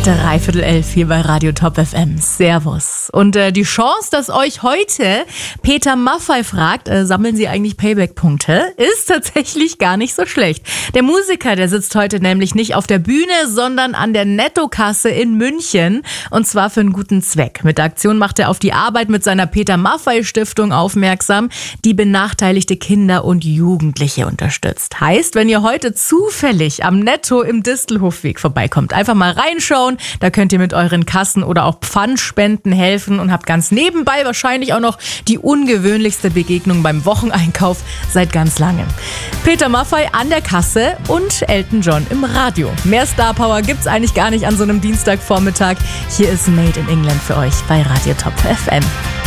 11:03 hier bei Radio Top FM. Servus. Und die Chance, dass euch heute Peter Maffay fragt, sammeln Sie eigentlich Payback-Punkte, ist tatsächlich gar nicht so schlecht. Der Musiker, der sitzt heute nämlich nicht auf der Bühne, sondern an der Nettokasse in München. Und zwar für einen guten Zweck. Mit der Aktion macht er auf die Arbeit mit seiner Peter Maffay Stiftung aufmerksam, die benachteiligte Kinder und Jugendliche unterstützt. Heißt, wenn ihr heute zufällig am Netto im Distelhofweg vorbeikommt, einfach mal reinschauen. Da könnt ihr mit euren Kassen oder auch Pfandspenden helfen und habt ganz nebenbei wahrscheinlich auch noch die ungewöhnlichste Begegnung beim Wocheneinkauf seit ganz langem. Peter Maffay an der Kasse und Elton John im Radio. Mehr Star Power gibt's eigentlich gar nicht an so einem Dienstagvormittag. Hier ist Made in England für euch bei Radio Top FM.